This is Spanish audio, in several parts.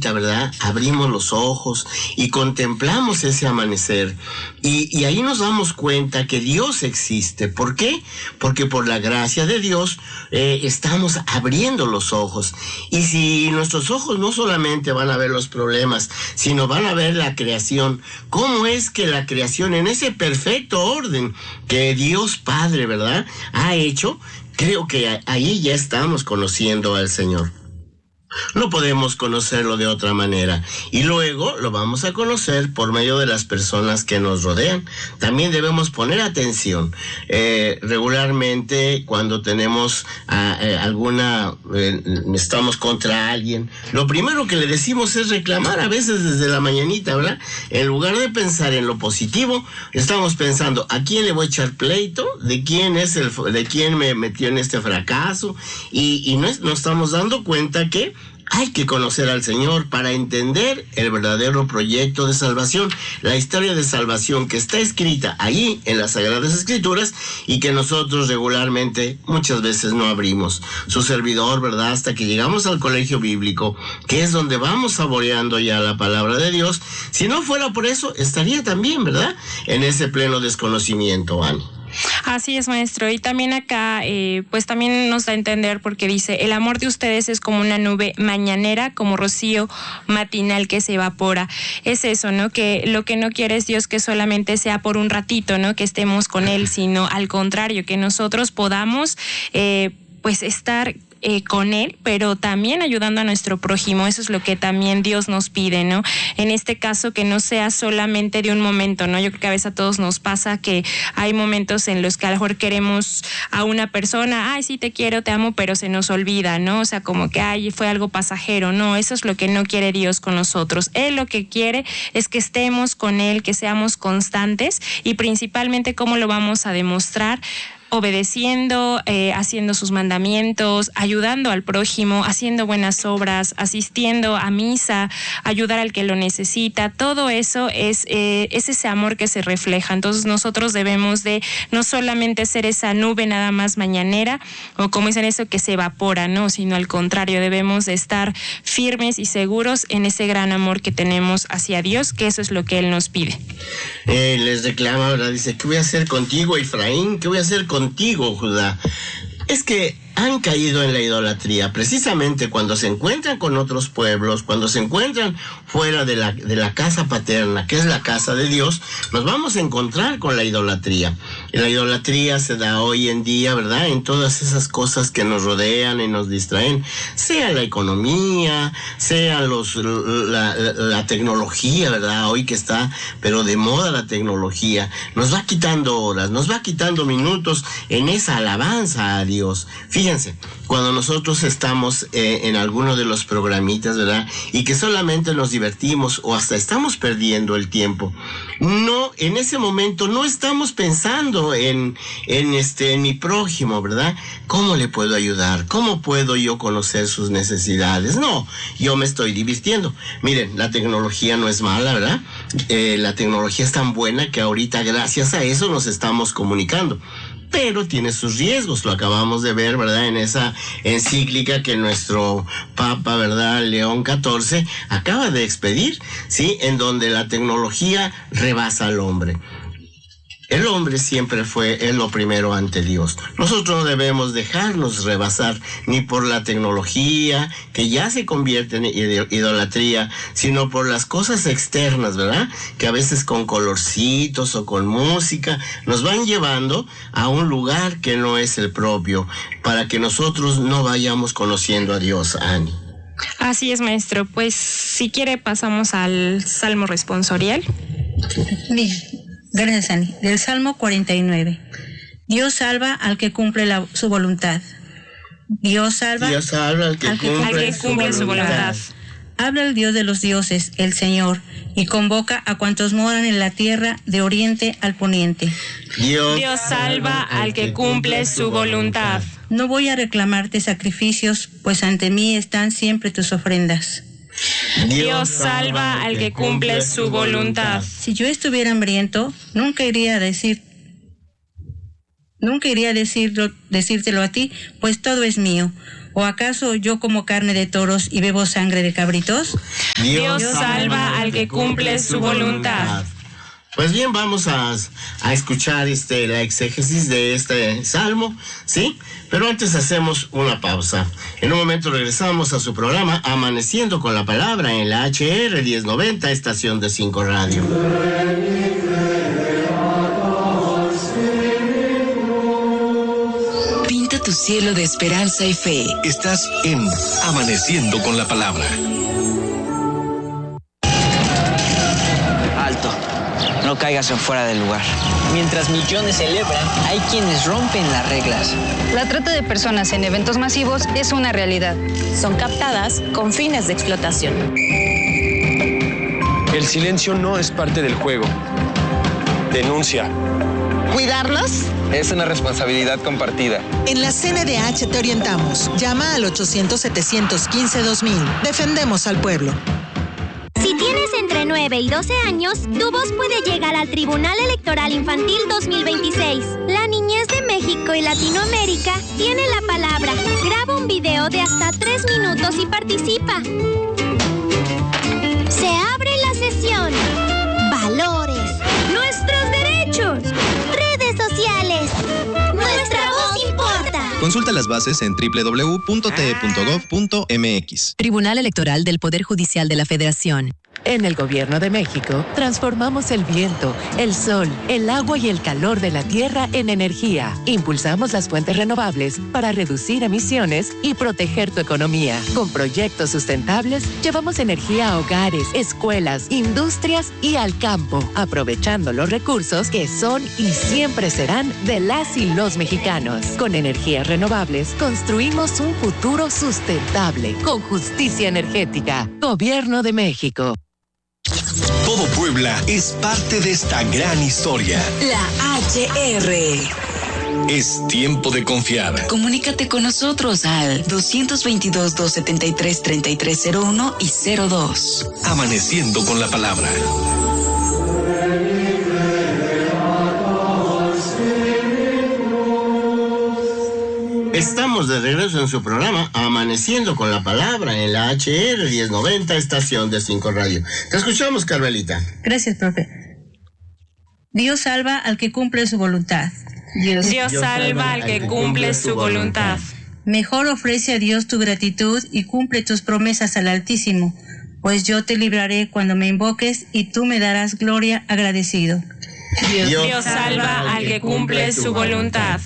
mañanita, ¿verdad? Abrimos los ojos y contemplamos ese amanecer. Y ahí nos damos cuenta que Dios existe. ¿Por qué? Porque por la gracia de Dios estamos abriendo los ojos. Y si nuestros ojos no solamente van a ver los problemas, sino van a ver la creación, ¿cómo es que la creación en ese perfecto orden que Dios Padre, ¿verdad?, ha hecho? Creo que ahí ya estamos conociendo al Señor. No podemos conocerlo de otra manera. Y luego lo vamos a conocer por medio de las personas que nos rodean. También debemos poner atención. Regularmente, cuando tenemos estamos contra alguien, lo primero que le decimos es reclamar, a veces desde la mañanita, ¿verdad? En lugar de pensar en lo positivo, estamos pensando, ¿a quién le voy a echar pleito? ¿De quién me metió en este fracaso? Y no estamos dando cuenta que hay que conocer al Señor para entender el verdadero proyecto de salvación, la historia de salvación que está escrita ahí en las Sagradas Escrituras y que nosotros regularmente muchas veces no abrimos. Su servidor, ¿verdad?, hasta que llegamos al colegio bíblico, que es donde vamos saboreando ya la palabra de Dios, si no fuera por eso, estaría también, ¿verdad?, en ese pleno desconocimiento, Ani. Así es, maestro. Y también acá, pues también nos da a entender porque dice, el amor de ustedes es como una nube mañanera, como rocío matinal que se evapora. Es eso, ¿no? Que lo que no quiere es Dios que solamente sea por un ratito, ¿no?, que estemos con Él, sino al contrario, que nosotros podamos, pues estar con Él, pero también ayudando a nuestro prójimo. Eso es lo que también Dios nos pide, ¿no? En este caso, que no sea solamente de un momento, ¿no? Yo creo que a veces a todos nos pasa que hay momentos en los que a lo mejor queremos a una persona, ay, sí, te quiero, te amo, pero se nos olvida, ¿no? O sea, como que, ay, fue algo pasajero. No, eso es lo que no quiere Dios con nosotros. Él lo que quiere es que estemos con Él, que seamos constantes y principalmente, ¿cómo lo vamos a demostrar? Obedeciendo, haciendo sus mandamientos, ayudando al prójimo, haciendo buenas obras, asistiendo a misa, ayudar al que lo necesita. Todo eso es ese amor que se refleja. Entonces nosotros debemos de no solamente ser esa nube nada más mañanera o como dicen eso que se evapora, no, sino al contrario, debemos de estar firmes y seguros en ese gran amor que tenemos hacia Dios, que eso es lo que Él nos pide. Les reclama, ¿verdad? Dice, ¿qué voy a hacer contigo, Efraín? ¿Qué voy a hacer contigo, Judá? Es que han caído en la idolatría, precisamente cuando se encuentran con otros pueblos, cuando se encuentran fuera de la casa paterna, que es la casa de Dios, nos vamos a encontrar con la idolatría. Y la idolatría se da hoy en día, ¿verdad?, en todas esas cosas que nos rodean y nos distraen, sea la economía, sea la tecnología, ¿verdad?, hoy que está, pero de moda la tecnología, nos va quitando horas, nos va quitando minutos en esa alabanza a Dios. Fíjense, cuando nosotros estamos en alguno de los programitas, ¿verdad?, y que solamente nos divertimos o hasta estamos perdiendo el tiempo, no, en ese momento no estamos pensando en mi prójimo, ¿verdad? ¿Cómo le puedo ayudar? ¿Cómo puedo yo conocer sus necesidades? No, yo me estoy divirtiendo. Miren, la tecnología no es mala, ¿verdad? La tecnología es tan buena que ahorita gracias a eso nos estamos comunicando. Pero tiene sus riesgos, lo acabamos de ver, ¿verdad?, en esa encíclica que nuestro Papa, ¿verdad?, León XIV, acaba de expedir, ¿sí?, en donde la tecnología rebasa al hombre. El hombre siempre es lo primero ante Dios. Nosotros no debemos dejarnos rebasar ni por la tecnología, que ya se convierte en idolatría, sino por las cosas externas, ¿verdad?, que a veces con colorcitos o con música nos van llevando a un lugar que no es el propio, para que nosotros no vayamos conociendo a Dios, Ani. Así es, maestro. Pues si quiere pasamos al Salmo responsorial. Bien. Gracias, Ani. Del Salmo 49. Dios salva al que cumple su voluntad. Dios salva al que cumple su voluntad. Habla el Dios de los dioses, el Señor, y convoca a cuantos moran en la tierra de oriente al poniente. Dios salva al que cumple su voluntad. No voy a reclamarte sacrificios, pues ante mí están siempre tus ofrendas. Dios salva al que cumple su voluntad. Si yo estuviera hambriento, nunca iría a decírtelo a ti, pues todo es mío. ¿O acaso yo como carne de toros y bebo sangre de cabritos? Dios salva al que cumple su voluntad. Pues bien, vamos a escuchar la exégesis de este salmo, ¿sí? Pero antes hacemos una pausa. En un momento regresamos a su programa Amaneciendo con la Palabra en la HR 1090, estación de 5 Radio. Pinta tu cielo de esperanza y fe. Estás en Amaneciendo con la Palabra. Alto. No caigas en fuera del lugar. Mientras millones celebran, hay quienes rompen las reglas. La trata de personas en eventos masivos es una realidad. Son captadas con fines de explotación. El silencio no es parte del juego. Denuncia. ¿Cuidarlos? Es una responsabilidad compartida. En la CNDH te orientamos. Llama al 800-715-2000. Defendemos al pueblo. Si tienes entre 9 y 12 años, tu voz puede llegar al Tribunal Electoral Infantil 2026. La niñez de México y Latinoamérica tiene la palabra. Graba un video de hasta 3 minutos y participa. Se abre la sesión. Valores. Nuestros derechos. Redes sociales. Nuestra voz importa. Consulta las bases en www.te.gov.mx. Tribunal Electoral del Poder Judicial de la Federación. En el Gobierno de México, transformamos el viento, el sol, el agua y el calor de la tierra en energía. Impulsamos las fuentes renovables para reducir emisiones y proteger tu economía. Con proyectos sustentables, llevamos energía a hogares, escuelas, industrias y al campo, aprovechando los recursos que son y siempre serán de las y los mexicanos. Con energías renovables, construimos un futuro sustentable, con justicia energética. Gobierno de México. Todo Puebla es parte de esta gran historia. La HR. Es tiempo de confiar. Comunícate con nosotros al 222-273-3301 y 02. Amaneciendo con la Palabra. Estamos de regreso en su programa Amaneciendo con la Palabra en la HR 1090, estación de 5 Radio. Te escuchamos, Carmelita. Gracias, profe. Dios salva al que cumple su voluntad. Dios salva al que cumple su voluntad. Mejor ofrece a Dios tu gratitud y cumple tus promesas al Altísimo, pues yo te libraré cuando me invoques y tú me darás gloria agradecido. Dios salva al que cumple su voluntad.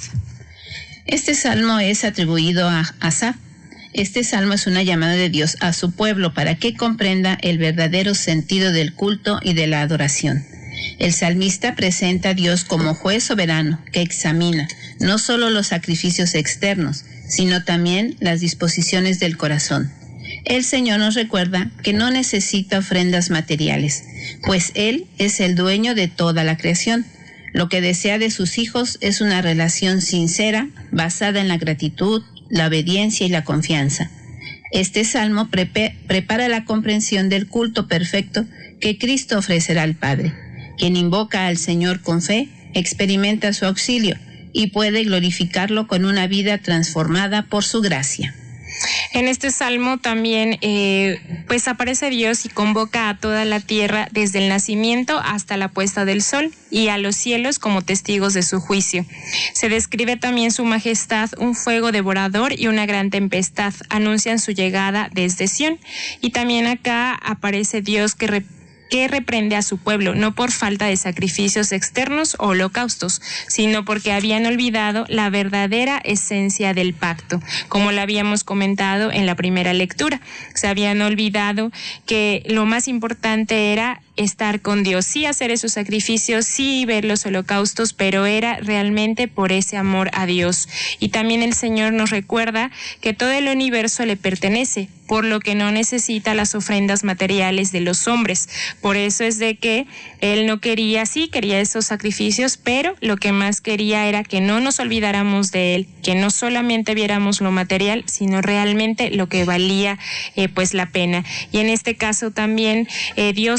Este salmo es atribuido a Asaf. Este salmo es una llamada de Dios a su pueblo para que comprenda el verdadero sentido del culto y de la adoración. El salmista presenta a Dios como juez soberano que examina no solo los sacrificios externos, sino también las disposiciones del corazón. El Señor nos recuerda que no necesita ofrendas materiales, pues Él es el dueño de toda la creación. Lo que desea de sus hijos es una relación sincera, basada en la gratitud, la obediencia y la confianza. Este salmo prepara la comprensión del culto perfecto que Cristo ofrecerá al Padre. Quien invoca al Señor con fe, experimenta su auxilio y puede glorificarlo con una vida transformada por su gracia. En este salmo también pues aparece Dios y convoca a toda la tierra desde el nacimiento hasta la puesta del sol y a los cielos como testigos de su juicio. Se describe también su majestad, un fuego devorador y una gran tempestad anuncian su llegada desde Sión. Y también acá aparece Dios que reprende a su pueblo, no por falta de sacrificios externos o holocaustos, sino porque habían olvidado la verdadera esencia del pacto, como lo habíamos comentado en la primera lectura. Se habían olvidado que lo más importante era estar con Dios, sí hacer esos sacrificios, sí ver los holocaustos, pero era realmente por ese amor a Dios. Y también el Señor nos recuerda que todo el universo le pertenece, por lo que no necesita las ofrendas materiales de los hombres. Por eso es de que Él no quería, sí quería esos sacrificios, pero lo que más quería era que no nos olvidáramos de Él, que no solamente viéramos lo material, sino realmente lo que valía pues la pena. Y en este caso también Dios se revela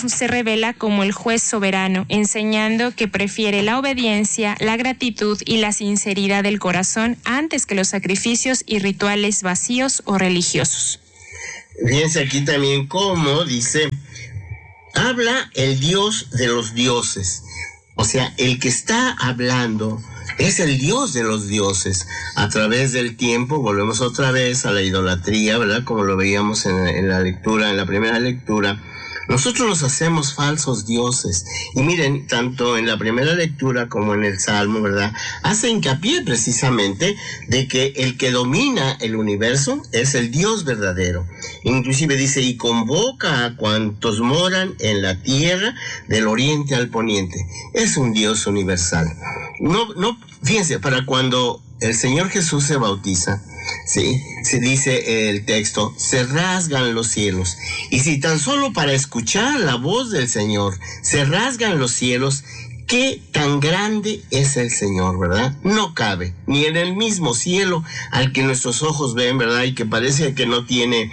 revela como el juez soberano, enseñando que prefiere la obediencia, la gratitud y la sinceridad del corazón antes que los sacrificios y rituales vacíos o religiosos. Fíjense aquí también cómo dice, habla el Dios de los dioses. O sea, el que está hablando es el Dios de los dioses. A través del tiempo volvemos otra vez a la idolatría, ¿verdad? Como lo veíamos en la lectura, en la primera lectura. Nosotros nos hacemos falsos dioses. Y miren, tanto en la primera lectura como en el Salmo, ¿verdad? Hace hincapié precisamente de que el que domina el universo es el Dios verdadero. Inclusive dice, y convoca a cuantos moran en la tierra del oriente al poniente. Es un Dios universal. Fíjense, para cuando el Señor Jesús se bautiza, sí, se dice el texto, se rasgan los cielos. Y si tan solo para escuchar la voz del Señor se rasgan los cielos, qué tan grande es el Señor, ¿verdad? No cabe ni en el mismo cielo al que nuestros ojos ven, ¿verdad? Y que parece que no tiene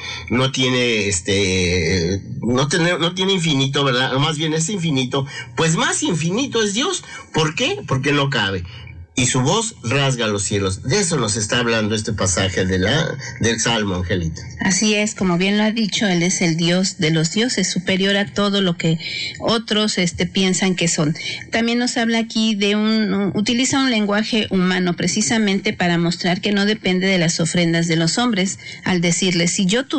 infinito, ¿verdad? O más bien es infinito, pues más infinito es Dios. ¿Por qué? Porque no cabe. Y su voz rasga los cielos. De eso nos está hablando este pasaje del Salmo, Angelita. Así es, como bien lo ha dicho, Él es el Dios de los dioses, superior a todo lo que otros piensan que son. También nos habla aquí de utiliza un lenguaje humano precisamente para mostrar que no depende de las ofrendas de los hombres, al decirle, si yo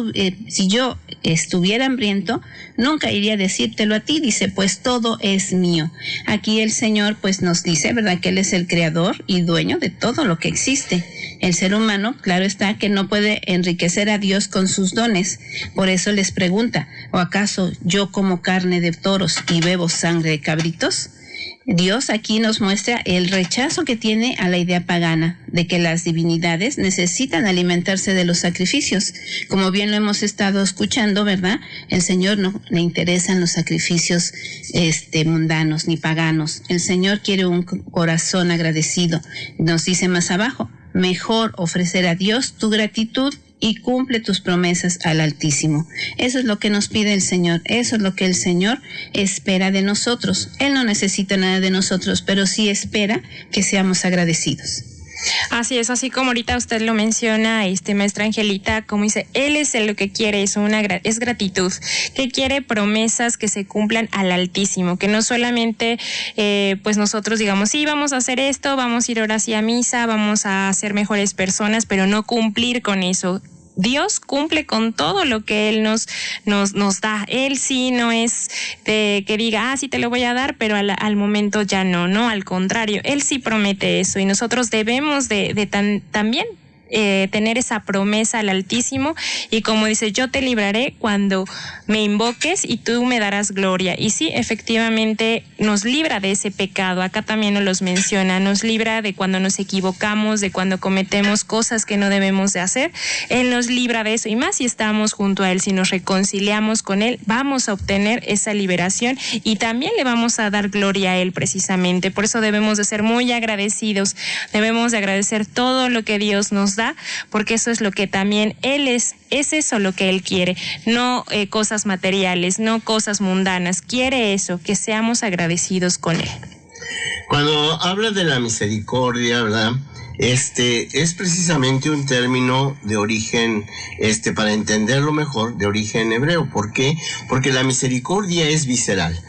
estuviera hambriento, nunca iría a decírtelo a ti, dice, pues todo es mío. Aquí el Señor pues nos dice, ¿verdad?, que Él es el creador y dueño de todo lo que existe. El ser humano, claro está, que no puede enriquecer a Dios con sus dones. Por eso les pregunta, ¿o acaso yo como carne de toros y bebo sangre de cabritos? Dios aquí nos muestra el rechazo que tiene a la idea pagana de que las divinidades necesitan alimentarse de los sacrificios. Como bien lo hemos estado escuchando, ¿verdad? El Señor no le interesan los sacrificios mundanos ni paganos. El Señor quiere un corazón agradecido. Nos dice más abajo, mejor ofrecer a Dios tu gratitud y cumple tus promesas al Altísimo. Eso es lo que nos pide el Señor, eso es lo que el Señor espera de nosotros. Él no necesita nada de nosotros, pero sí espera que seamos agradecidos. Así es, así como ahorita usted lo menciona, maestra Angelita, como dice, Él es lo que quiere, es gratitud, que quiere promesas que se cumplan al Altísimo, que no solamente pues nosotros digamos, sí, vamos a hacer esto, vamos a ir ahora sí a misa, vamos a ser mejores personas, pero no cumplir con eso. Dios cumple con todo lo que Él nos da. Él sí no es de que diga, sí te lo voy a dar, pero al momento ya no, al contrario, Él sí promete eso y nosotros debemos también tener esa promesa al Altísimo y como dice, yo te libraré cuando me invoques y tú me darás gloria. Y sí, efectivamente nos libra de ese pecado. Acá también nos los menciona, nos libra de cuando nos equivocamos, de cuando cometemos cosas que no debemos de hacer. Él nos libra de eso y más si estamos junto a Él, si nos reconciliamos con Él, vamos a obtener esa liberación y también le vamos a dar gloria a Él precisamente. Por eso debemos de ser muy agradecidos, debemos de agradecer todo lo que Dios nos da, porque eso es lo que también Él es eso lo que Él quiere, no cosas materiales, no cosas mundanas, quiere eso, que seamos agradecidos con Él. Cuando habla de la misericordia, ¿verdad? Es precisamente un término de origen, para entenderlo mejor, de origen hebreo. ¿Por qué? Porque la misericordia es visceral.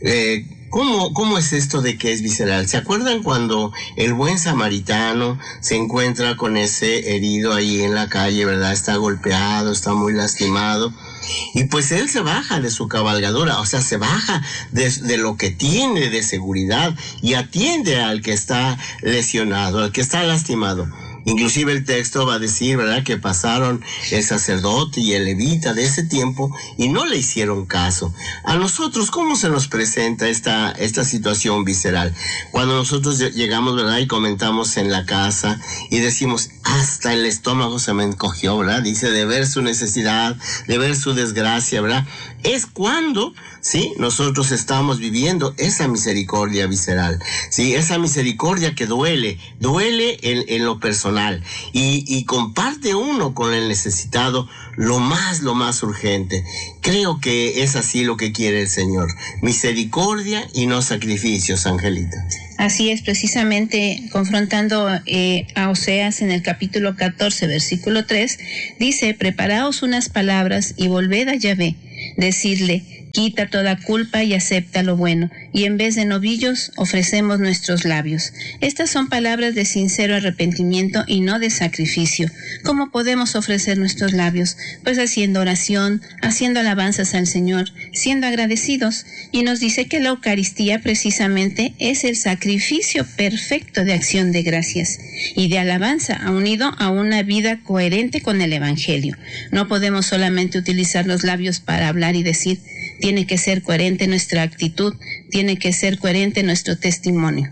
¿Cómo es esto de que es visceral? ¿Se acuerdan cuando el buen samaritano se encuentra con ese herido ahí en la calle, ¿verdad? Está golpeado, está muy lastimado. Y pues él se baja de su cabalgadura, o sea, se baja de lo que tiene de seguridad y atiende al que está lesionado, al que está lastimado. Inclusive el texto va a decir, ¿verdad?, que pasaron el sacerdote y el levita de ese tiempo y no le hicieron caso. A nosotros, ¿cómo se nos presenta esta situación visceral? Cuando nosotros llegamos, ¿verdad?, y comentamos en la casa y decimos, hasta el estómago se me encogió, ¿verdad? Dice, de ver su necesidad, de ver su desgracia, ¿verdad? Es cuando, sí, nosotros estamos viviendo esa misericordia visceral, sí, esa misericordia que duele en lo personal y comparte uno con el necesitado, lo más urgente. Creo que es así lo que quiere el Señor. Misericordia y no sacrificios, Angelita. Así es, precisamente confrontando a Oseas en el capítulo 14, versículo 3, dice: preparaos unas palabras y volved a Yahvé, decidle: quita toda culpa y acepta lo bueno, y en vez de novillos ofrecemos nuestros labios. Estas son palabras de sincero arrepentimiento y no de sacrificio. ¿Cómo podemos ofrecer nuestros labios? Pues haciendo oración, haciendo alabanzas al Señor, siendo agradecidos. Y nos dice que la Eucaristía precisamente es el sacrificio perfecto de acción de gracias y de alabanza, unido a una vida coherente con el Evangelio. No podemos solamente utilizar los labios para hablar y decir. Tiene que ser coherente nuestra actitud, tiene que ser coherente nuestro testimonio.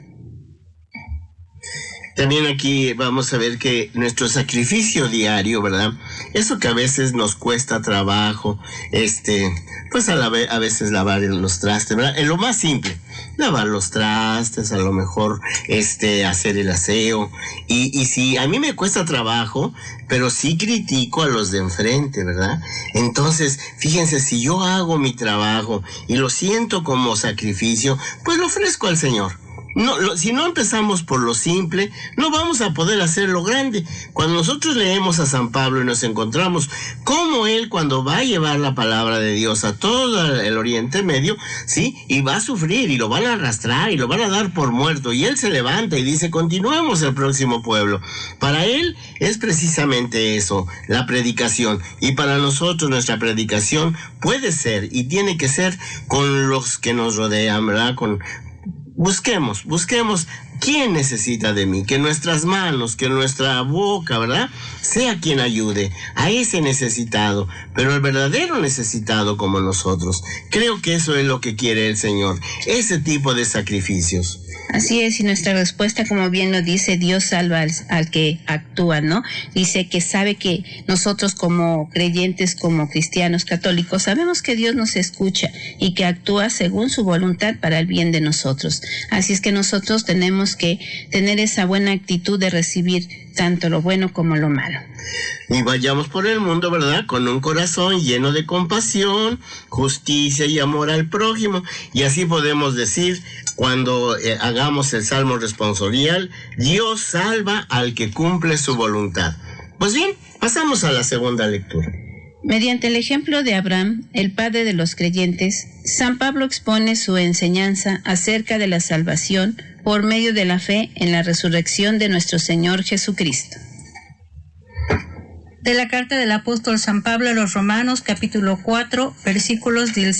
También aquí vamos a ver que nuestro sacrificio diario, ¿verdad? Eso que a veces nos cuesta trabajo, pues a veces lavar los trastes, ¿verdad? En lo más simple, lavar los trastes, a lo mejor, hacer el aseo. Y si a mí me cuesta trabajo, pero sí critico a los de enfrente, ¿verdad? Entonces, fíjense, si yo hago mi trabajo y lo siento como sacrificio, pues lo ofrezco al Señor. Si no empezamos por lo simple, no vamos a poder hacer lo grande. Cuando nosotros leemos a San Pablo y nos encontramos cómo él, cuando va a llevar la palabra de Dios a todo el Oriente Medio, ¿sí? Y va a sufrir y lo van a arrastrar y lo van a dar por muerto, y él se levanta y dice: continuemos el próximo pueblo. Para él es precisamente eso, la predicación, y para nosotros nuestra predicación puede ser y tiene que ser con los que nos rodean, ¿verdad? Busquemos quién necesita de mí, que nuestras manos, que nuestra boca, ¿verdad?, sea quien ayude a ese necesitado, pero el verdadero necesitado como nosotros. Creo que eso es lo que quiere el Señor, ese tipo de sacrificios. Así es, y nuestra respuesta, como bien lo dice, Dios salva al que actúa, ¿no? Dice que sabe que nosotros como creyentes, como cristianos católicos, sabemos que Dios nos escucha y que actúa según su voluntad para el bien de nosotros. Así es que nosotros tenemos que tener esa buena actitud de recibir tanto lo bueno como lo malo. Y vayamos por el mundo, ¿verdad?, con un corazón lleno de compasión, justicia y amor al prójimo. Y así podemos decir, cuando hagamos el Salmo responsorial: Dios salva al que cumple su voluntad. Pues bien, pasamos a la segunda lectura. Mediante el ejemplo de Abraham, el padre de los creyentes, San Pablo expone su enseñanza acerca de la salvación por medio de la fe en la resurrección de nuestro Señor Jesucristo. De la carta del apóstol San Pablo a los Romanos, capítulo 4, versículos del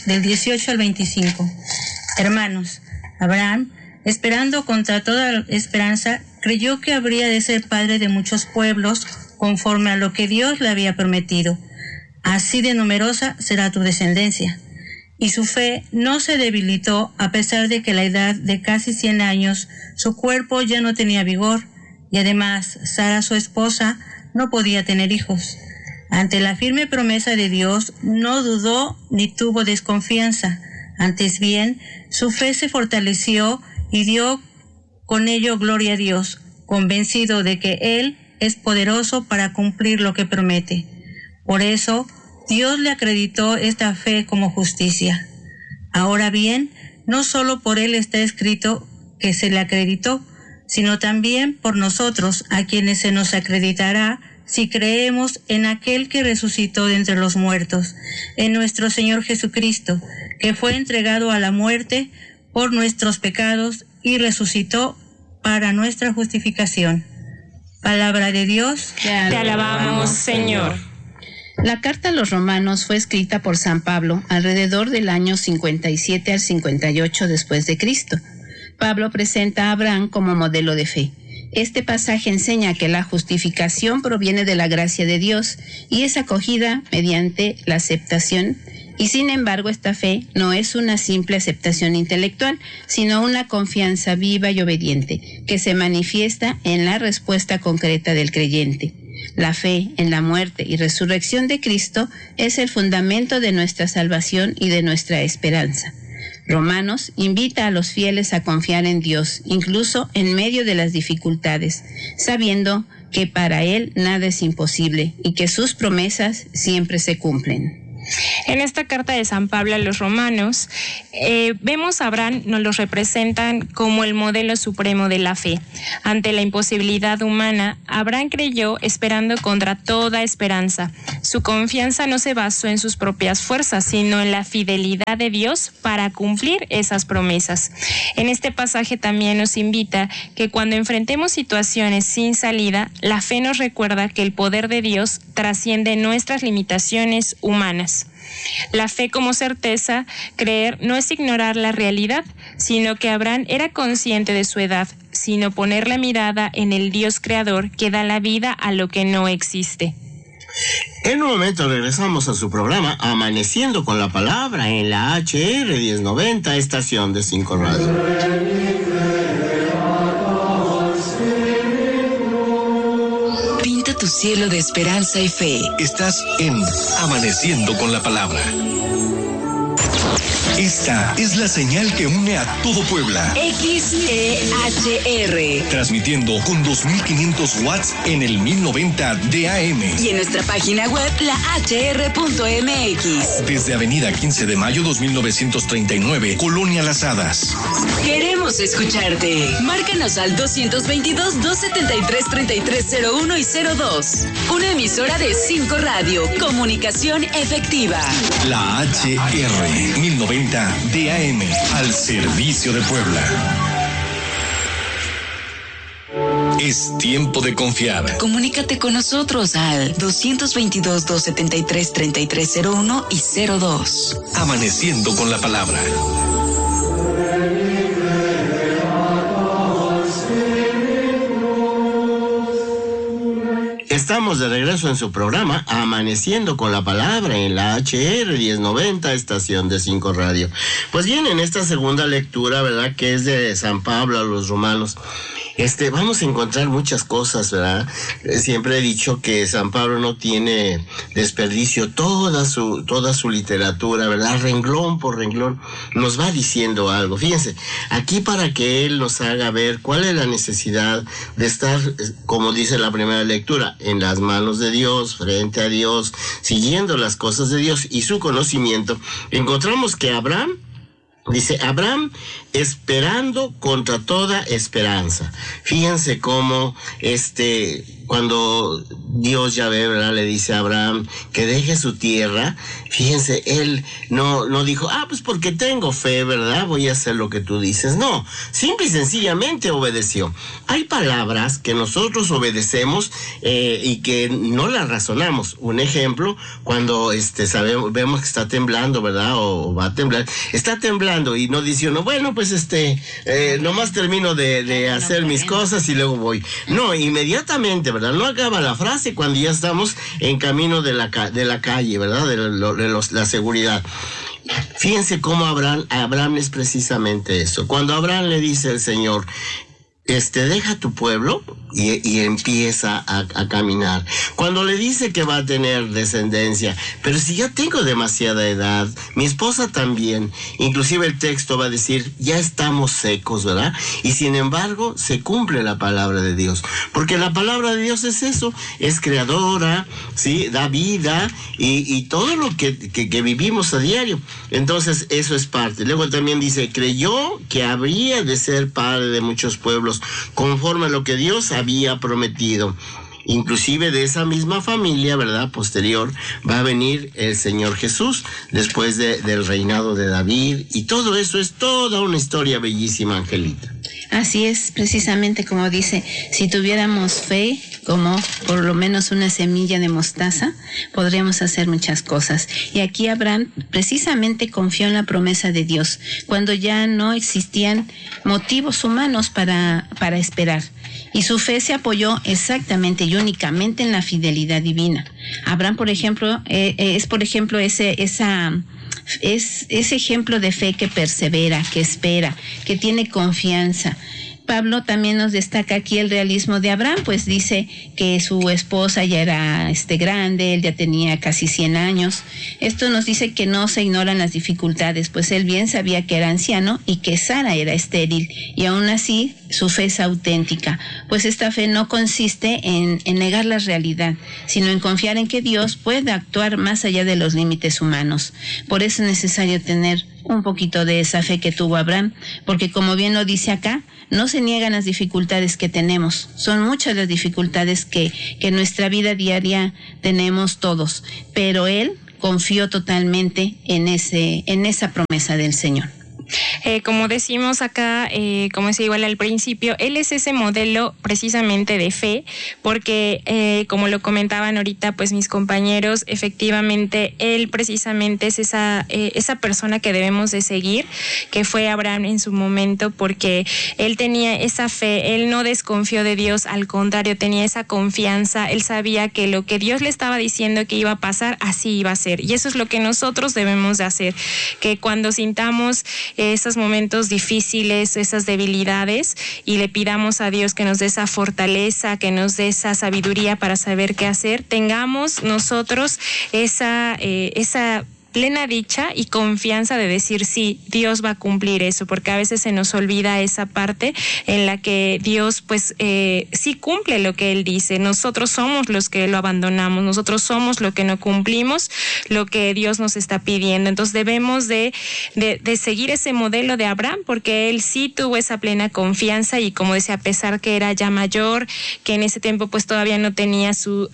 18 al 25. Hermanos, Abraham, esperando contra toda esperanza, creyó que habría de ser padre de muchos pueblos, conforme a lo que Dios le había prometido. Así de numerosa será tu descendencia. Y su fe no se debilitó, a pesar de que a la edad de casi 100 años su cuerpo ya no tenía vigor, y además Sara, su esposa, no podía tener hijos. Ante la firme promesa de Dios, no dudó ni tuvo desconfianza. Antes bien, su fe se fortaleció y dio con ello gloria a Dios, convencido de que Él es poderoso para cumplir lo que promete. Por eso, Dios le acreditó esta fe como justicia. Ahora bien, no solo por Él está escrito que se le acreditó, sino también por nosotros, a quienes se nos acreditará si creemos en aquel que resucitó de entre los muertos, en nuestro Señor Jesucristo, que fue entregado a la muerte por nuestros pecados y resucitó para nuestra justificación. Palabra de Dios. Te alabamos, Señor. La carta a los romanos fue escrita por San Pablo alrededor del año 57 al 58 después de Cristo. Pablo presenta a Abraham como modelo de fe. Este pasaje enseña que la justificación proviene de la gracia de Dios y es acogida mediante la aceptación, y sin embargo esta fe no es una simple aceptación intelectual, sino una confianza viva y obediente que se manifiesta en la respuesta concreta del creyente. La fe en la muerte y resurrección de Cristo es el fundamento de nuestra salvación y de nuestra esperanza. Romanos invita a los fieles a confiar en Dios, incluso en medio de las dificultades, sabiendo que para Él nada es imposible y que sus promesas siempre se cumplen. En esta carta de San Pablo a los romanos, vemos a Abraham, nos lo representan como el modelo supremo de la fe. Ante la imposibilidad humana, Abraham creyó esperando contra toda esperanza. Su confianza no se basó en sus propias fuerzas, sino en la fidelidad de Dios para cumplir esas promesas. En este pasaje también nos invita que cuando enfrentemos situaciones sin salida, la fe nos recuerda que el poder de Dios trasciende nuestras limitaciones humanas. La fe como certeza, creer no es ignorar la realidad, sino que Abraham era consciente de su edad, sino poner la mirada en el Dios creador que da la vida a lo que no existe. En un momento regresamos a su programa Amaneciendo con la Palabra en la HR 1090, estación de 5 Radio. Tu cielo de esperanza y fe. Estás en Amaneciendo con la Palabra. Esta es la señal que une a todo Puebla. XEHR. Transmitiendo con 2500 watts en el 1090 de AM. Y en nuestra página web, lahr.mx. Desde Avenida 15 de Mayo 2939, Colonia Las Hadas. Queremos escucharte. Márcanos al 222-273-3301 y 02. Una emisora de 5 Radio. Comunicación efectiva. La HR 1090 DAM, al servicio de Puebla. Es tiempo de confiar. Comunícate con nosotros al 222-273-3301 y 02. Amaneciendo con la Palabra. Estamos de regreso en su programa Amaneciendo con la Palabra en la HR 1090, estación de 5 Radio. Pues bien, en esta segunda lectura, ¿verdad?, que es de San Pablo a los romanos, vamos a encontrar muchas cosas, ¿verdad? Siempre he dicho que San Pablo no tiene desperdicio, toda su literatura, ¿verdad? Renglón por renglón nos va diciendo algo. Fíjense, aquí para que él nos haga ver cuál es la necesidad de estar, como dice la primera lectura, en las manos de Dios, frente a Dios, siguiendo las cosas de Dios y su conocimiento. Encontramos que Abraham, dice, Abraham esperando contra toda esperanza. Fíjense cómo cuando Dios Yahvé, ¿verdad?, le dice a Abraham que deje su tierra, fíjense, él no dijo, pues porque tengo fe, ¿verdad?, voy a hacer lo que tú dices. No, simple y sencillamente obedeció. Hay palabras que nosotros obedecemos y que no las razonamos. Un ejemplo, cuando vemos que está temblando, ¿verdad?, o va a temblar, está temblando y no dice uno, bueno, pues nomás termino de hacer mis cosas y luego voy. No, inmediatamente, ¿verdad? No acaba la frase cuando ya estamos en camino de la calle, ¿verdad? De la seguridad. Fíjense cómo Abraham es precisamente eso. Cuando Abraham le dice al Señor, deja tu pueblo y empieza a caminar. Cuando le dice que va a tener descendencia, pero si ya tengo demasiada edad, mi esposa también, inclusive el texto va a decir, ya estamos secos, ¿verdad? Y sin embargo, se cumple la palabra de Dios, porque la palabra de Dios es eso, es creadora, ¿sí? Da vida y todo lo que vivimos a diario. Entonces, eso es parte. Luego también dice, creyó que habría de ser padre de muchos pueblos, conforme a lo que Dios había prometido. Inclusive de esa misma familia, ¿verdad?, posterior, va a venir el Señor Jesús, después del reinado de David, y todo eso es toda una historia bellísima, Angelita. Así es, precisamente como dice, si tuviéramos fe, como por lo menos una semilla de mostaza, podríamos hacer muchas cosas. Y aquí Abraham precisamente confió en la promesa de Dios, cuando ya no existían motivos humanos para esperar. Y su fe se apoyó exactamente y únicamente en la fidelidad divina. Abraham, por ejemplo, es ese ejemplo de fe que persevera, que espera, que tiene confianza. Pablo también nos destaca aquí el realismo de Abraham, pues dice que su esposa ya era grande, él ya tenía casi 100 años. Esto nos dice que no se ignoran las dificultades, pues él bien sabía que era anciano y que Sara era estéril, y aún así su fe es auténtica, pues esta fe no consiste en negar la realidad, sino en confiar en que Dios puede actuar más allá de los límites humanos. Por eso es necesario tener un poquito de esa fe que tuvo Abraham, porque como bien lo dice acá, no se niegan las dificultades que tenemos. Son muchas las dificultades que en nuestra vida diaria tenemos todos, pero él confió totalmente en esa promesa del Señor. Como decimos acá, como decía igual al principio, él es ese modelo precisamente de fe, porque como lo comentaban ahorita pues mis compañeros, efectivamente él precisamente es esa persona que debemos de seguir, que fue Abraham en su momento, porque él tenía esa fe, él no desconfió de Dios, al contrario, tenía esa confianza, él sabía que lo que Dios le estaba diciendo que iba a pasar, así iba a ser, y eso es lo que nosotros debemos de hacer, que cuando sintamos esos momentos difíciles, esas debilidades, y le pidamos a Dios que nos dé esa fortaleza, que nos dé esa sabiduría para saber qué hacer, tengamos nosotros esa plena dicha y confianza de decir sí, Dios va a cumplir eso, porque a veces se nos olvida esa parte en la que Dios pues sí cumple lo que Él dice. Nosotros somos los que lo abandonamos, nosotros somos los que no cumplimos lo que Dios nos está pidiendo. Entonces debemos de seguir ese modelo de Abraham, porque él sí tuvo esa plena confianza, y como decía, a pesar que era ya mayor, que en ese tiempo pues todavía no tenía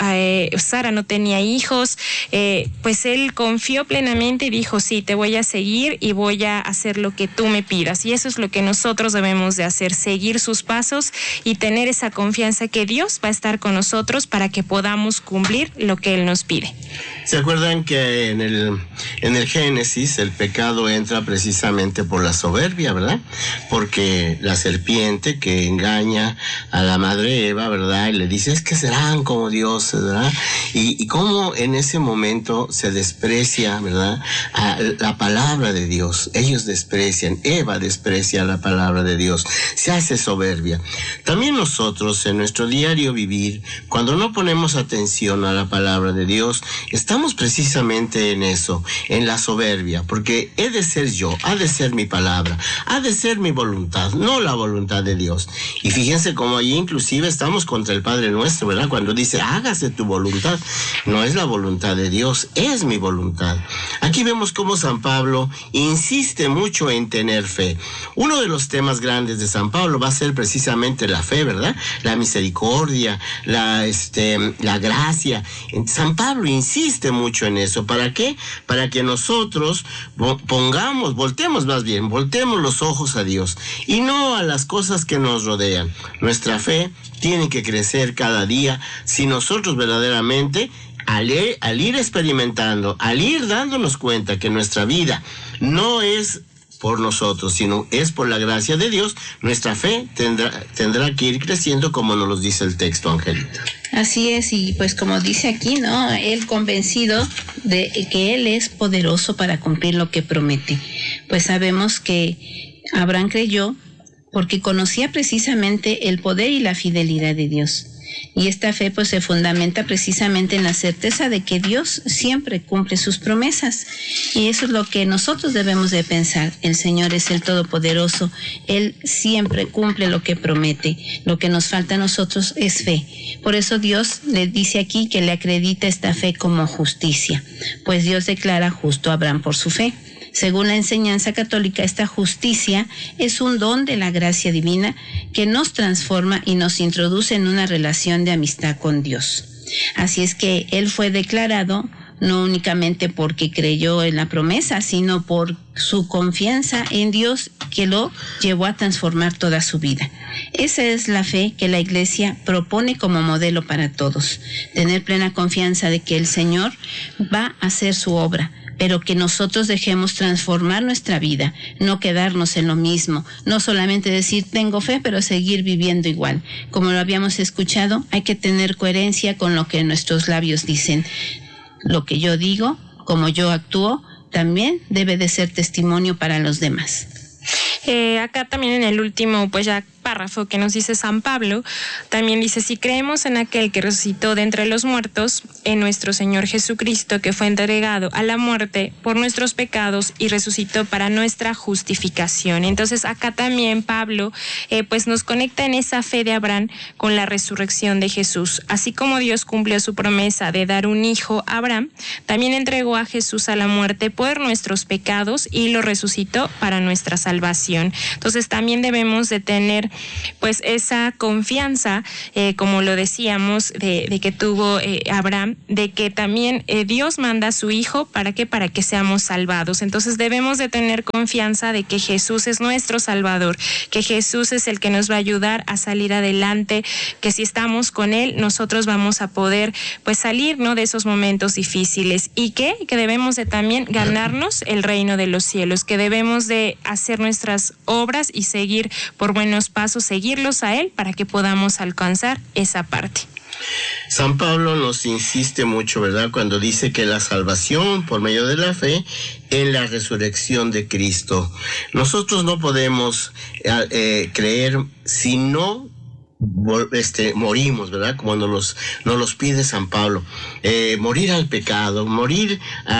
Sara no tenía hijos, pues él confió plenamente y dijo, sí, te voy a seguir y voy a hacer lo que tú me pidas. Y eso es lo que nosotros debemos de hacer, seguir sus pasos y tener esa confianza que Dios va a estar con nosotros para que podamos cumplir lo que Él nos pide. ¿Se acuerdan que en el Génesis el pecado entra precisamente por la soberbia, verdad? Porque la serpiente que engaña a la madre Eva, ¿verdad? Y le dice, es que serán como dioses, ¿verdad? Y cómo en ese momento se desprecia, ¿verdad?, a la palabra de Dios. Ellos desprecian, Eva desprecia la palabra de Dios, se hace soberbia. También nosotros en nuestro diario vivir, cuando no ponemos atención a la palabra de Dios, estamos precisamente en eso, en la soberbia, porque he de ser yo, ha de ser mi palabra, ha de ser mi voluntad, no la voluntad de Dios. Y fíjense cómo ahí inclusive estamos contra el Padre Nuestro, ¿verdad? Cuando dice, hágase tu voluntad, no es la voluntad de Dios, es mi voluntad. Aquí vemos cómo San Pablo insiste mucho en tener fe. Uno de los temas grandes de San Pablo va a ser precisamente la fe, ¿verdad? La misericordia, la gracia. San Pablo insiste mucho en eso. ¿Para qué? Para que nosotros voltemos los ojos a Dios y no a las cosas que nos rodean. Nuestra fe tiene que crecer cada día si nosotros verdaderamente al ir experimentando, al ir dándonos cuenta que nuestra vida no es por nosotros, sino es por la gracia de Dios, nuestra fe tendrá que ir creciendo, como nos lo dice el texto, Angelita. Así es, y pues como dice aquí, ¿no? Él convencido de que Él es poderoso para cumplir lo que promete. Pues sabemos que Abraham creyó porque conocía precisamente el poder y la fidelidad de Dios. Y esta fe pues se fundamenta precisamente en la certeza de que Dios siempre cumple sus promesas. Y eso es lo que nosotros debemos de pensar. El Señor es el Todopoderoso. Él siempre cumple lo que promete. Lo que nos falta a nosotros es fe. Por eso Dios le dice aquí que le acredita esta fe como justicia. Pues Dios declara justo a Abraham por su fe. Según la enseñanza católica, esta justicia es un don de la gracia divina que nos transforma y nos introduce en una relación de amistad con Dios. Así es que él fue declarado no únicamente porque creyó en la promesa, sino por su confianza en Dios que lo llevó a transformar toda su vida. Esa es la fe que la Iglesia propone como modelo para todos. Tener plena confianza de que el Señor va a hacer su obra, pero que nosotros dejemos transformar nuestra vida, no quedarnos en lo mismo, no solamente decir tengo fe, pero seguir viviendo igual. Como lo habíamos escuchado, hay que tener coherencia con lo que nuestros labios dicen. Lo que yo digo, como yo actúo, también debe de ser testimonio para los demás. Acá también en el último, pues ya párrafo que nos dice San Pablo, también dice: si creemos en aquel que resucitó de entre los muertos, en nuestro Señor Jesucristo, que fue entregado a la muerte por nuestros pecados y resucitó para nuestra justificación. Entonces acá también Pablo pues nos conecta en esa fe de Abraham con la resurrección de Jesús. Así como Dios cumplió su promesa de dar un hijo a Abraham, también entregó a Jesús a la muerte por nuestros pecados y lo resucitó para nuestra salvación. Entonces también debemos de tener pues esa confianza, como lo decíamos, de que tuvo Abraham, de que también Dios manda a su hijo, ¿para qué? Para que seamos salvados. Entonces debemos de tener confianza de que Jesús es nuestro Salvador, que Jesús es el que nos va a ayudar a salir adelante, que si estamos con Él, nosotros vamos a poder pues salir, ¿no?, de esos momentos difíciles. Y que debemos de también ganarnos el reino de los cielos, que debemos de hacer nuestras obras y seguir por buenos pasos, seguirlos a Él para que podamos alcanzar esa parte. San Pablo nos insiste mucho, ¿verdad?, cuando dice que la salvación por medio de la fe en la resurrección de Cristo. Nosotros no podemos creer si no morimos, ¿verdad?, como nos los pide San Pablo. Morir al pecado, morir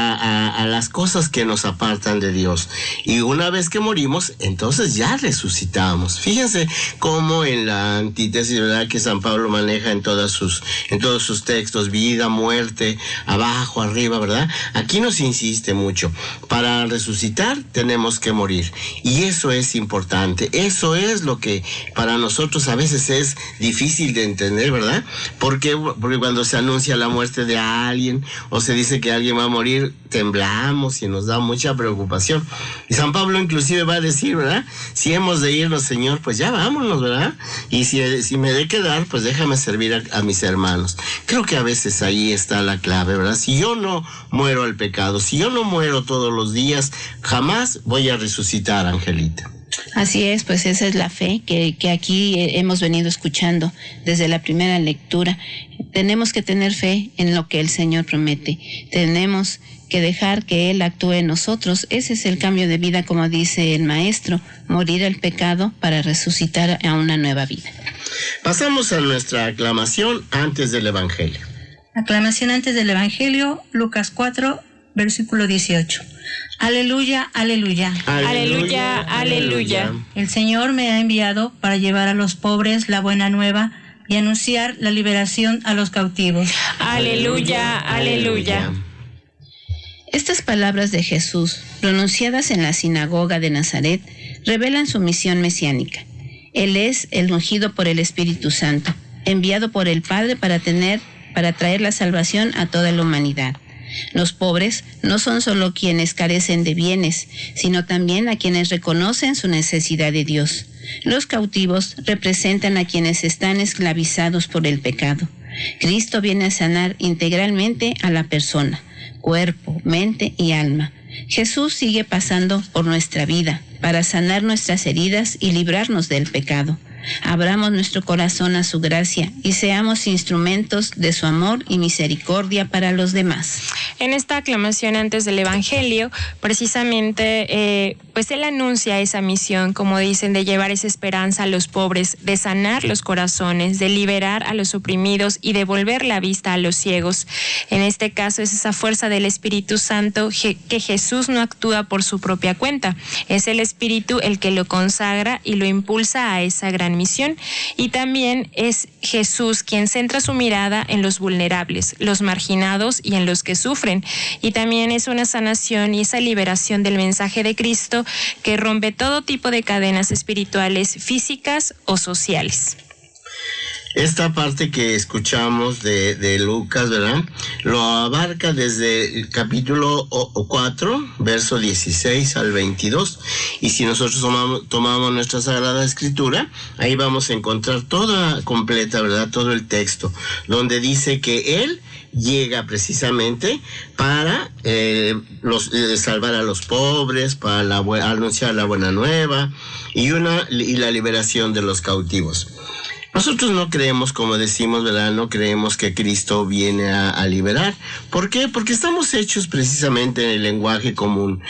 a las cosas que nos apartan de Dios. Y una vez que morimos, entonces ya resucitamos. Fíjense cómo en la antítesis, ¿verdad?, que San Pablo maneja en todos sus textos: vida, muerte, abajo, arriba, ¿verdad? Aquí nos insiste mucho. Para resucitar tenemos que morir. Y eso es importante. Eso es lo que para nosotros a veces es difícil de entender, ¿verdad? Porque cuando se anuncia la muerte de alguien o se dice que alguien va a morir, temblamos y nos da mucha preocupación. Y San Pablo inclusive va a decir, ¿verdad?, si hemos de irnos, Señor, pues ya vámonos, ¿verdad? Y si me de quedar, pues déjame servir a mis hermanos. Creo que a veces ahí está la clave, ¿verdad? Si yo no muero al pecado, si yo no muero todos los días, jamás voy a resucitar, Angelita. Así es, pues esa es la fe que aquí hemos venido escuchando desde la primera lectura. Tenemos que tener fe en lo que el Señor promete. Tenemos que dejar que Él actúe en nosotros. Ese es el cambio de vida, como dice el Maestro: morir al pecado para resucitar a una nueva vida. Pasamos a nuestra aclamación antes del Evangelio. Aclamación antes del Evangelio, Lucas 4, versículo 18. Aleluya, aleluya. Aleluya, aleluya. El Señor me ha enviado para llevar a los pobres la buena nueva y anunciar la liberación a los cautivos. Aleluya, aleluya. Estas palabras de Jesús, pronunciadas en la sinagoga de Nazaret, revelan su misión mesiánica. Él es el ungido por el Espíritu Santo, enviado por el Padre para traer la salvación a toda la humanidad. Los pobres no son solo quienes carecen de bienes, sino también a quienes reconocen su necesidad de Dios. Los cautivos representan a quienes están esclavizados por el pecado. Cristo viene a sanar integralmente a la persona, cuerpo, mente y alma. Jesús sigue pasando por nuestra vida para sanar nuestras heridas y librarnos del pecado. Abramos nuestro corazón a su gracia y seamos instrumentos de su amor y misericordia para los demás. En esta aclamación antes del Evangelio, precisamente, pues Él anuncia esa misión, como dicen, de llevar esa esperanza a los pobres, de sanar los corazones, de liberar a los oprimidos y de volver la vista a los ciegos. En este caso es esa fuerza del Espíritu Santo que Jesús no actúa por su propia cuenta. Es el Espíritu el que lo consagra y lo impulsa a esa gran misión. Y también es Jesús quien centra su mirada en los vulnerables, los marginados y en los que sufren. Y también es una sanación y esa liberación del mensaje de Cristo que rompe todo tipo de cadenas espirituales, físicas o sociales. Esta parte que escuchamos de Lucas, ¿verdad?, lo abarca desde el capítulo 4, verso 16 al 22. Y si nosotros tomamos nuestra Sagrada Escritura, ahí vamos a encontrar toda completa, ¿verdad?, todo el texto, donde dice que Él llega precisamente para salvar a los pobres, para anunciar la buena nueva y la liberación de los cautivos. Nosotros no creemos, como decimos, ¿verdad? No creemos que Cristo viene a liberar. ¿Por qué? Porque estamos hechos precisamente en el lenguaje común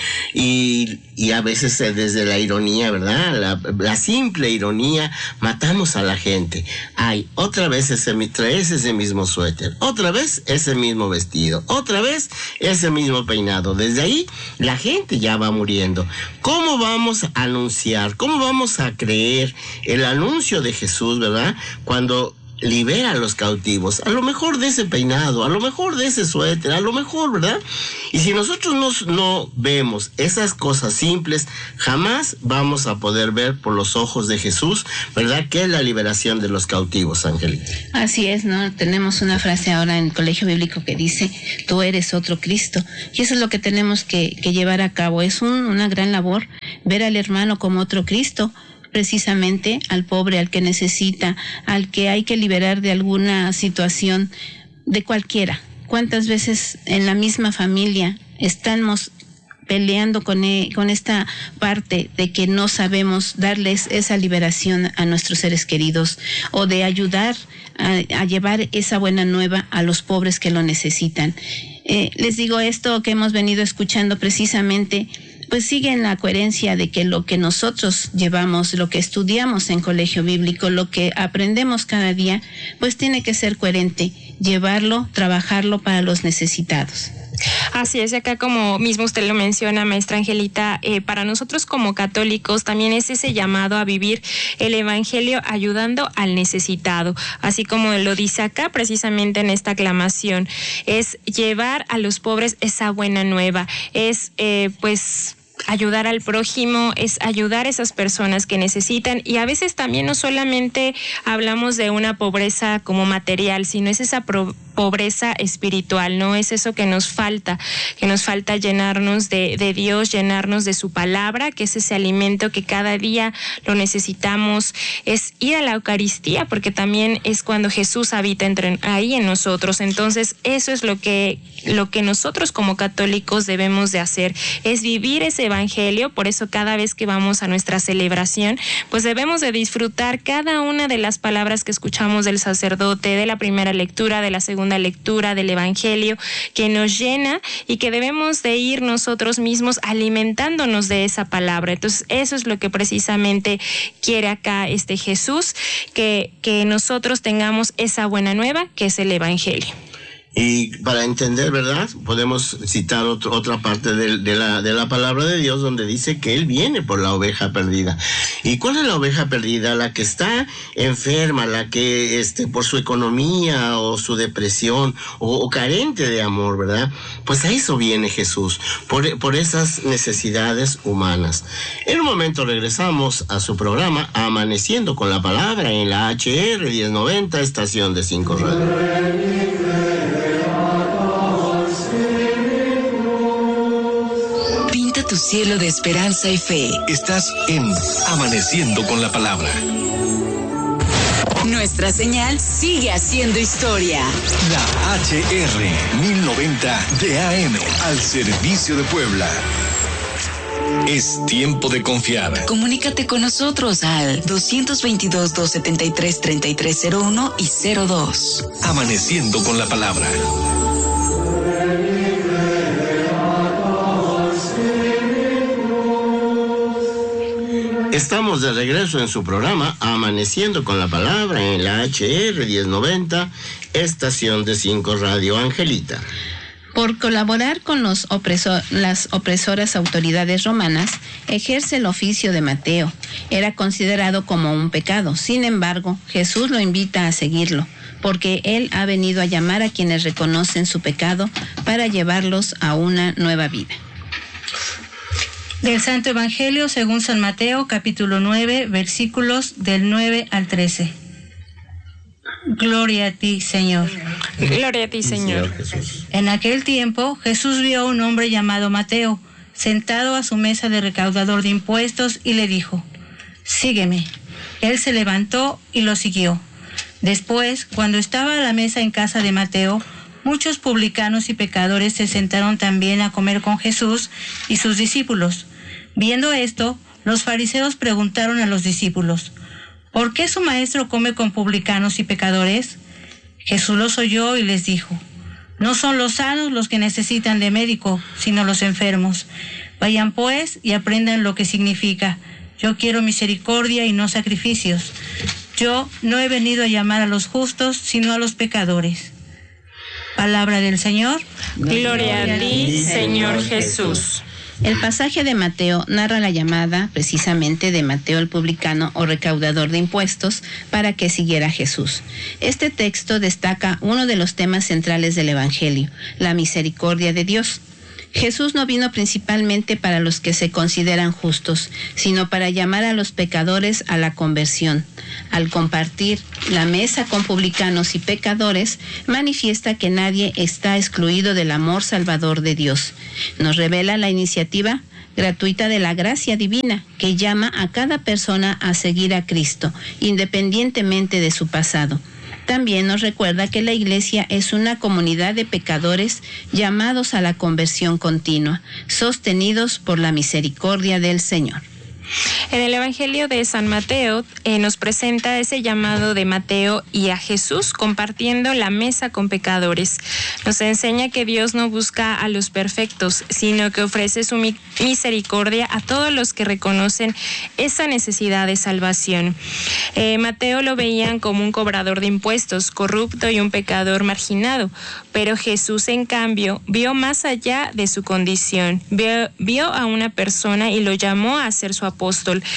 y a veces desde la ironía, ¿verdad? La simple ironía, matamos a la gente. Ay, otra vez traes ese mismo suéter, otra vez ese mismo vestido, otra vez ese mismo peinado. Desde ahí la gente ya va muriendo. ¿Cómo vamos a anunciar? ¿Cómo vamos a creer el anuncio de Jesús, ¿verdad? Cuando libera a los cautivos, a lo mejor de ese peinado, a lo mejor de ese suéter, a lo mejor, ¿verdad? Y si nosotros no vemos esas cosas simples, jamás vamos a poder ver por los ojos de Jesús, ¿verdad? Que es la liberación de los cautivos, Angelita. Así es, ¿no? Tenemos una frase ahora en el Colegio Bíblico que dice, tú eres otro Cristo. Y eso es lo que tenemos que llevar a cabo. Es una gran labor ver al hermano como otro Cristo, precisamente al pobre, al que necesita, al que hay que liberar de alguna situación, de cualquiera. ¿Cuántas veces en la misma familia estamos peleando con esta parte de que no sabemos darles esa liberación a nuestros seres queridos o de ayudar a llevar esa buena nueva a los pobres que lo necesitan? Les digo, esto que hemos venido escuchando precisamente pues sigue en la coherencia de que lo que nosotros llevamos, lo que estudiamos en colegio bíblico, lo que aprendemos cada día, pues tiene que ser coherente, llevarlo, trabajarlo para los necesitados. Así es, acá como mismo usted lo menciona, maestra Angelita, para nosotros como católicos también es ese llamado a vivir el evangelio ayudando al necesitado, así como lo dice acá precisamente en esta aclamación, es llevar a los pobres esa buena nueva, es pues ayudar al prójimo, es ayudar a esas personas que necesitan, y a veces también no solamente hablamos de una pobreza como material, sino es esa pobreza espiritual, ¿no? Es eso que nos falta llenarnos de Dios, llenarnos de su palabra, que es ese alimento que cada día lo necesitamos, es ir a la Eucaristía, porque también es cuando Jesús habita ahí en nosotros. Entonces, eso es lo que nosotros como católicos debemos de hacer, es vivir ese evangelio. Por eso cada vez que vamos a nuestra celebración, pues debemos de disfrutar cada una de las palabras que escuchamos del sacerdote, de la primera lectura, de la segunda lectura del evangelio, que nos llena y que debemos de ir nosotros mismos alimentándonos de esa palabra. Entonces, eso es lo que precisamente quiere acá Jesús, que nosotros tengamos esa buena nueva que es el evangelio. Y para entender, ¿verdad? Podemos citar otra parte de la palabra de Dios, donde dice que Él viene por la oveja perdida. ¿Y cuál es la oveja perdida? La que está enferma, la que por su economía o su depresión o carente de amor, ¿verdad? Pues a eso viene Jesús, por esas necesidades humanas. En un momento regresamos a su programa Amaneciendo con la Palabra en la HR 1090, estación de 5 Radio. Tu cielo de esperanza y fe. Estás en Amaneciendo con la Palabra. Nuestra señal sigue haciendo historia. La HR 1090 de AM al servicio de Puebla. Es tiempo de confiar. Comunícate con nosotros al 222-273-3301 y 02. Amaneciendo con la Palabra. Estamos de regreso en su programa Amaneciendo con la Palabra en la HR 1090, estación de 5 Radio. Angelita. Por colaborar con las opresoras autoridades romanas, ejerce el oficio de Mateo. Era considerado como un pecado. Sin embargo, Jesús lo invita a seguirlo, porque Él ha venido a llamar a quienes reconocen su pecado para llevarlos a una nueva vida. Del Santo Evangelio según San Mateo, capítulo 9, versículos del 9 al 13. Gloria a ti, Señor. Gloria a ti, Señor. En aquel tiempo, Jesús vio a un hombre llamado Mateo, sentado a su mesa de recaudador de impuestos, y le dijo: sígueme. Él se levantó y lo siguió. Después, cuando estaba a la mesa en casa de Mateo, muchos publicanos y pecadores se sentaron también a comer con Jesús y sus discípulos. Viendo esto, los fariseos preguntaron a los discípulos: ¿por qué su maestro come con publicanos y pecadores? Jesús los oyó y les dijo: no son los sanos los que necesitan de médico, sino los enfermos. Vayan pues y aprendan lo que significa: yo quiero misericordia y no sacrificios. Yo no he venido a llamar a los justos, sino a los pecadores. Palabra del Señor. Gloria a ti, Señor Jesús. El pasaje de Mateo narra la llamada precisamente de Mateo el publicano o recaudador de impuestos para que siguiera a Jesús. Este texto destaca uno de los temas centrales del Evangelio, la misericordia de Dios. Jesús no vino principalmente para los que se consideran justos, sino para llamar a los pecadores a la conversión. Al compartir la mesa con publicanos y pecadores, manifiesta que nadie está excluido del amor salvador de Dios. Nos revela la iniciativa gratuita de la gracia divina que llama a cada persona a seguir a Cristo, independientemente de su pasado. También nos recuerda que la Iglesia es una comunidad de pecadores llamados a la conversión continua, sostenidos por la misericordia del Señor. En el Evangelio de San Mateo nos presenta ese llamado de Mateo y a Jesús compartiendo la mesa con pecadores. Nos enseña que Dios no busca a los perfectos, sino que ofrece su misericordia a todos los que reconocen esa necesidad de salvación. Mateo lo veían como un cobrador de impuestos, corrupto y un pecador marginado, pero Jesús, en cambio, vio más allá de su condición, vio a una persona y lo llamó a ser su apóstol.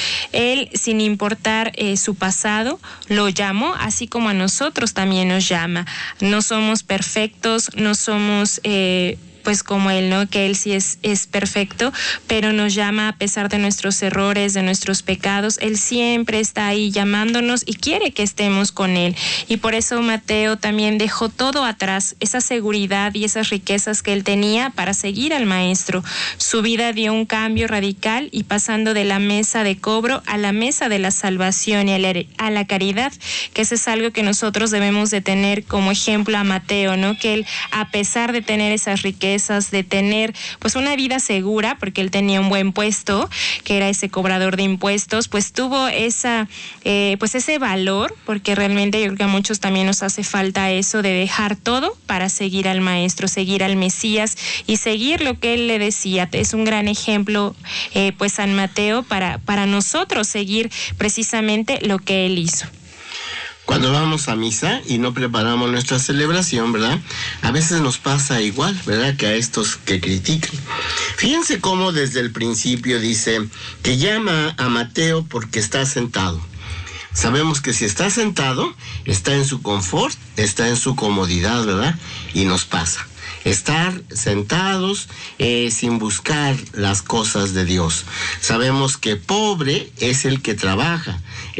Él, sin importar su pasado, lo llamó, así como a nosotros también nos llama. No somos perfectos, no somos pues como Él, ¿no? Que Él sí es perfecto, pero nos llama a pesar de nuestros errores, de nuestros pecados. Él siempre está ahí llamándonos y quiere que estemos con Él. Y por eso Mateo también dejó todo atrás, esa seguridad y esas riquezas que él tenía para seguir al Maestro. Su vida dio un cambio radical y pasando de la mesa de cobro a la mesa de la salvación y a la caridad, que eso es algo que nosotros debemos de tener como ejemplo a Mateo, ¿no? Que él, a pesar de tener esas riquezas, de tener pues una vida segura, porque él tenía un buen puesto, que era ese cobrador de impuestos, pues tuvo esa pues ese valor, porque realmente yo creo que a muchos también nos hace falta eso de dejar todo para seguir al Maestro, seguir al Mesías y seguir lo que él le decía. Es un gran ejemplo pues San Mateo para nosotros seguir precisamente lo que él hizo. Cuando vamos a misa y no preparamos nuestra celebración, ¿verdad? A veces nos pasa igual, ¿verdad? Que a estos que critican. Fíjense cómo desde el principio dice que llama a Mateo porque está sentado. Sabemos que si está sentado, está en su confort, está en su comodidad, ¿verdad? Y nos pasa. Estar sentados sin buscar las cosas de Dios. Sabemos que pobre es el que trabaja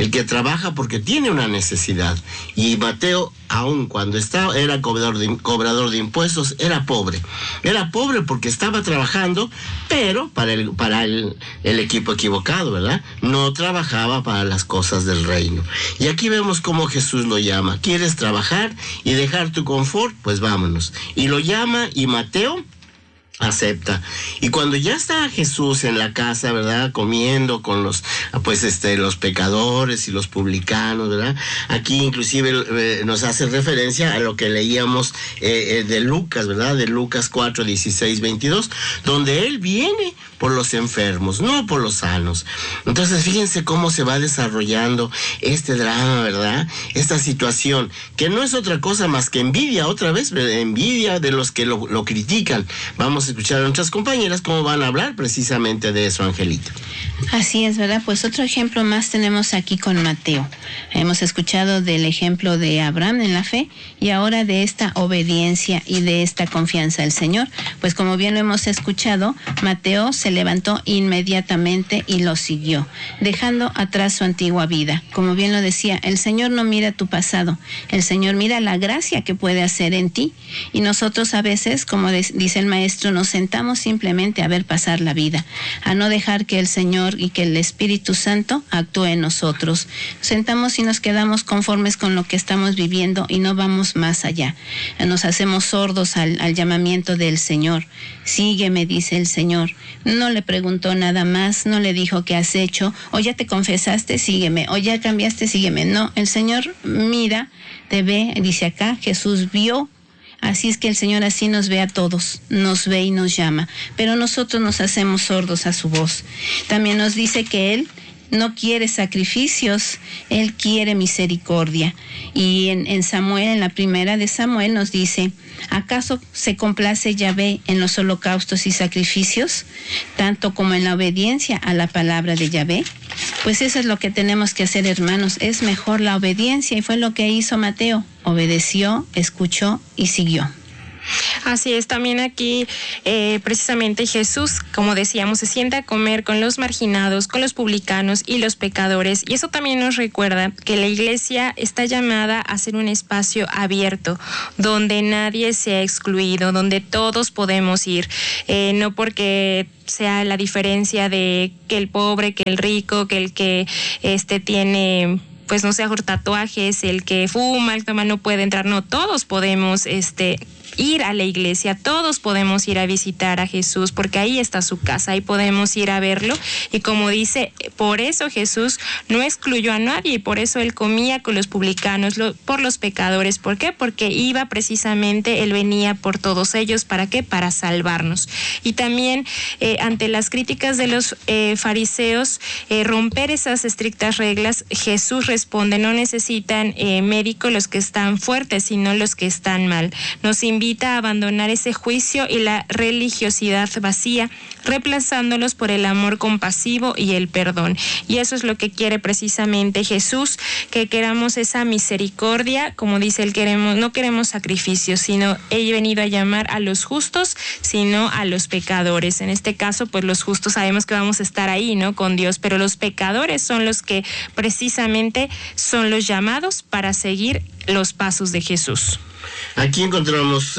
porque tiene una necesidad. Y Mateo, aun cuando era cobrador de impuestos, era pobre. Era pobre porque estaba trabajando, pero para el equipo equivocado, ¿verdad? No trabajaba para las cosas del reino. Y aquí vemos cómo Jesús lo llama. ¿Quieres trabajar y dejar tu confort? Pues vámonos. Y lo llama y Mateo acepta. Y cuando ya está Jesús en la casa, ¿verdad? Comiendo con los pecadores y los publicanos, ¿verdad? Aquí inclusive nos hace referencia a lo que leíamos de Lucas, ¿verdad? De Lucas 4, 16, 22, donde Él viene por los enfermos, no por los sanos. Entonces fíjense cómo se va desarrollando este drama, ¿verdad? Esta situación, que no es otra cosa más que envidia, otra vez, envidia de los que lo critican. Vamos a escuchar a nuestras compañeras cómo van a hablar precisamente de eso, Angelita. Así es, ¿verdad? Pues otro ejemplo más tenemos aquí con Mateo. Hemos escuchado del ejemplo de Abraham en la fe y ahora de esta obediencia y de esta confianza al Señor. Pues como bien lo hemos escuchado, Mateo se levantó inmediatamente y lo siguió, dejando atrás su antigua vida. Como bien lo decía, el Señor no mira tu pasado, el Señor mira la gracia que puede hacer en ti. Y nosotros a veces, como dice el Maestro, nos sentamos simplemente a ver pasar la vida, a no dejar que el Señor Señor y que el Espíritu Santo actúe en nosotros. Sentamos y nos quedamos conformes con lo que estamos viviendo y no vamos más allá. Nos hacemos sordos al llamamiento del Señor. Sígueme, dice el Señor. No le preguntó nada más, no le dijo qué has hecho, o ya te confesaste, sígueme, o ya cambiaste, sígueme. No, el Señor mira, te ve, dice acá, Jesús vio. Así es que el Señor así nos ve a todos, nos ve y nos llama, pero nosotros nos hacemos sordos a su voz. También nos dice que Él no quiere sacrificios, Él quiere misericordia. Y en Samuel, en la primera de Samuel, nos dice: ¿acaso se complace Yahvé en los holocaustos y sacrificios, tanto como en la obediencia a la palabra de Yahvé? Pues eso es lo que tenemos que hacer, hermanos. Es mejor la obediencia, y fue lo que hizo Mateo. Obedeció, escuchó y siguió. Así es, también aquí precisamente Jesús, como decíamos, se sienta a comer con los marginados, con los publicanos y los pecadores, y eso también nos recuerda que la iglesia está llamada a ser un espacio abierto, donde nadie sea excluido, donde todos podemos ir, no porque sea la diferencia de que el pobre, que el rico, que el que tiene, pues no sé, tatuajes, el que fuma, el que toma, no puede entrar. No, todos podemos ir a la iglesia, todos podemos ir a visitar a Jesús, porque ahí está su casa, ahí podemos ir a verlo. Y como dice, por eso Jesús no excluyó a nadie, y por eso Él comía con los publicanos, por los pecadores. ¿Por qué? Porque iba precisamente, Él venía por todos ellos. ¿Para qué? Para salvarnos. Y también ante las críticas de los fariseos, romper esas estrictas reglas, Jesús responde: no necesitan médico los que están fuertes, sino los que están mal. Nos invita a abandonar ese juicio y la religiosidad vacía, reemplazándolos por el amor compasivo y el perdón. Y eso es lo que quiere precisamente Jesús, que queramos esa misericordia. Como dice Él, no queremos sacrificios, sino he venido a llamar a los justos, sino a los pecadores. En este caso, pues los justos sabemos que vamos a estar ahí, ¿no?, con Dios, pero los pecadores son los que precisamente son los llamados para seguir los pasos de Jesús. Aquí encontramos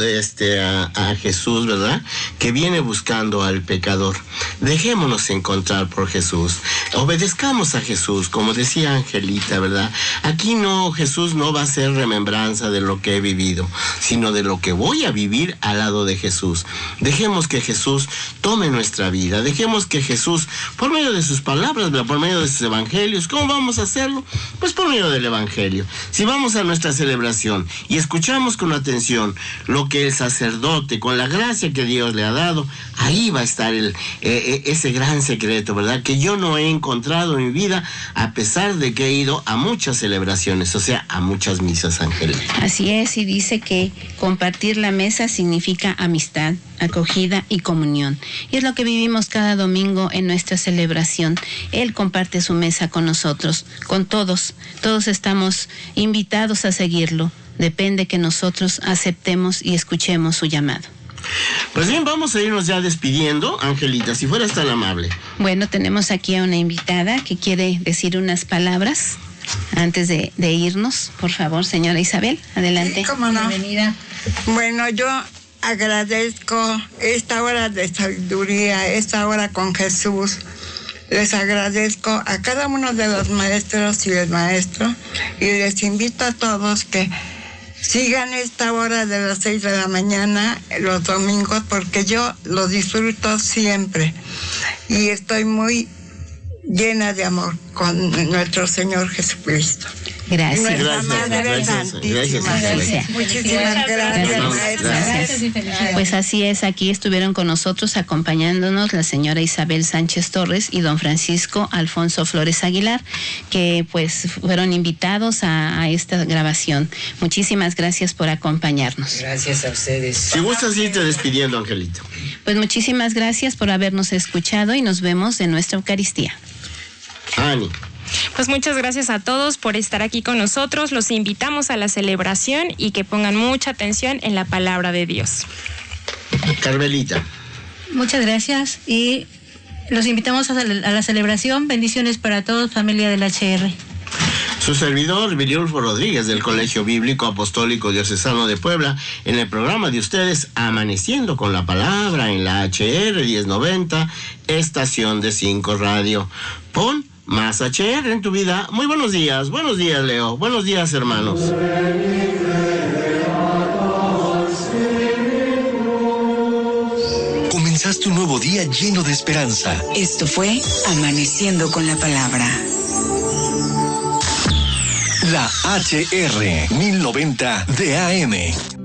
a Jesús, ¿verdad?, que viene buscando al pecador. Dejémonos encontrar por Jesús. Obedezcamos a Jesús, como decía Angelita, ¿verdad? Aquí Jesús no va a ser remembranza de lo que he vivido, sino de lo que voy a vivir al lado de Jesús. Dejemos que Jesús tome nuestra vida. Dejemos que Jesús, por medio de sus palabras, ¿verdad?, por medio de sus evangelios. ¿Cómo vamos a hacerlo? Pues por medio del evangelio. Si vamos a nuestra celebración y escuchamos con atención lo que el sacerdote, con la gracia que Dios le ha dado, ahí va a estar ese gran secreto, ¿verdad?, que yo no he encontrado en mi vida, a pesar de que he ido a muchas celebraciones, o sea, a muchas misas, Ángel. Así es, y dice que compartir la mesa significa amistad, acogida y comunión. Y es lo que vivimos cada domingo en nuestra celebración. Él comparte su mesa con nosotros, con todos. Todos estamos invitados a seguirlo. Depende que nosotros aceptemos y escuchemos su llamado. Pues bien, vamos a irnos ya despidiendo. Angelita, si fueras tan amable. Bueno, tenemos aquí a una invitada que quiere decir unas palabras antes de irnos. Por favor, señora Isabel, adelante. Sí, cómo no. Bienvenida. Bueno, yo agradezco esta hora de sabiduría, esta hora con Jesús. Les agradezco a cada uno de los maestros y el maestro, y les invito a todos que sigan esta hora de las 6 de la mañana los domingos, porque yo lo disfruto siempre y estoy muy llena de amor con nuestro Señor Jesucristo. Gracias. Gracias. Muchísimas gracias. Pues así es, aquí estuvieron con nosotros acompañándonos la señora Isabel Sánchez Torres y don Francisco Alfonso Flores Aguilar, que pues fueron invitados a esta grabación. Muchísimas gracias por acompañarnos. Gracias a ustedes. Si gustas irte despidiendo, Angelito. Pues muchísimas gracias por habernos escuchado y nos vemos en nuestra Eucaristía. Ani. Pues muchas gracias a todos por estar aquí con nosotros. Los invitamos a la celebración y que pongan mucha atención en la palabra de Dios. Carmelita. Muchas gracias y los invitamos a la celebración. Bendiciones para todos, familia del HR. Su servidor, Viriulfo Rodríguez, del Colegio Bíblico Apostólico Diocesano de Puebla, en el programa de ustedes, Amaneciendo con la Palabra, en la HR 1090, estación de 5 Radio. Pon más HR en tu vida. Muy buenos días, Leo, buenos días, hermanos. Comenzaste un nuevo día lleno de esperanza. Esto fue Amaneciendo con la Palabra. La HR 1090 de AM.